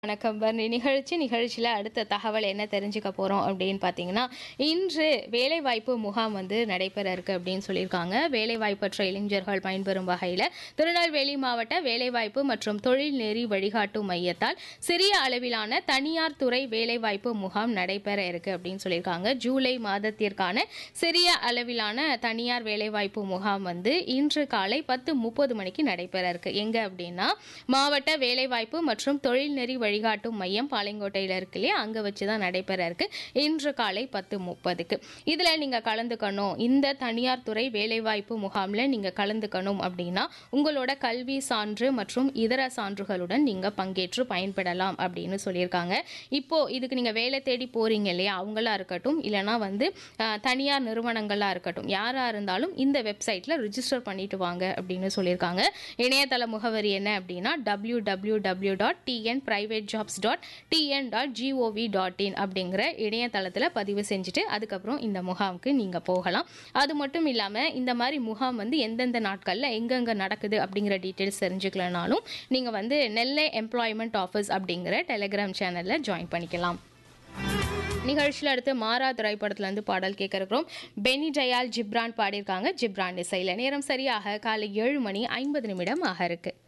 வணக்கம் பர்ணி. நிகழ்ச்சியில் அடுத்த தகவல் என்ன தெரிஞ்சுக்க போகிறோம் அப்படின்னு பார்த்தீங்கன்னா, இன்று வேலைவாய்ப்பு முகாம் நடைபெற இருக்கு அப்படின்னு சொல்லியிருக்காங்க. வேலைவாய்ப்பற்ற இளைஞர்கள் பயன்பெறும் வகையில் திருநெல்வேலி மாவட்ட வேலைவாய்ப்பு மற்றும் தொழில் நெறி வழிகாட்டும் மையத்தால் சிறிய அளவிலான தனியார் துறை வேலைவாய்ப்பு முகாம் நடைபெற இருக்கு அப்படின்னு சொல்லியிருக்காங்க. ஜூலை மாதத்திற்கான சிறிய அளவிலான தனியார் வேலைவாய்ப்பு முகாம் இன்று காலை 10:30 மணிக்கு நடைபெற இருக்கு. எங்க அப்படின்னா, மாவட்ட வேலைவாய்ப்பு மற்றும் தொழில் நெறி வழிகாட்டும் மையம் பாளையங்கோட்டையில் இருக்கு இல்லையா, அங்கே வச்சு தான் நடைபெற இருக்கு. இன்று காலை 10:30க்கு இதில் நீங்கள் கலந்துக்கணும். இந்த தனியார் துறை வேலைவாய்ப்பு முகாமில் நீங்கள் கலந்துக்கணும் அப்படின்னா உங்களோட கல்வி சான்று மற்றும் இதர சான்றுகளுடன் நீங்கள் பங்கேற்று பயன்படலாம் அப்படின்னு சொல்லியிருக்காங்க. இப்போ இதுக்கு நீங்கள் வேலை தேடி போறீங்க இல்லையா, அவங்களா இருக்கட்டும் இல்லைனா தனியார் நிறுவனங்களாக இருக்கட்டும், யாராக இருந்தாலும் இந்த வெப்சைட்டில் ரிஜிஸ்டர் பண்ணிட்டு வாங்க அப்படின்னு சொல்லியிருக்காங்க. இணையதள முகவரி என்ன அப்படின்னா www.tnprivatejobs.tn.gov.in அப்படிங்கிற இணையதளத்தில் பதிவு செஞ்சுட்டு அதுக்கப்புறம் இந்த முகாமுக்கு நீங்கள் போகலாம். அது மட்டும் இல்லாமல் இந்த மாதிரி முகாம் எந்தெந்த நாட்களில் எங்கெங்கே நடக்குது அப்படிங்கிற டீட்டெயில்ஸ் தெரிஞ்சுக்கலனாலும் நீங்கள் நெல்லை எம்ப்ளாய்மெண்ட் ஆஃபீஸ் அப்படிங்கிற டெலிகிராம் சேனலில் ஜாயின் பண்ணிக்கலாம். நிகழ்ச்சியில் அடுத்து மாறா திரைப்படத்துல பாடல் கேட்க இருக்கிறோம். பெனி ஜயால் ஜிப்ரான் பாடியிருக்காங்க. ஜிப்ரான் இசையில். நேரம் சரியாக காலை 7:50 ஆக இருக்கு.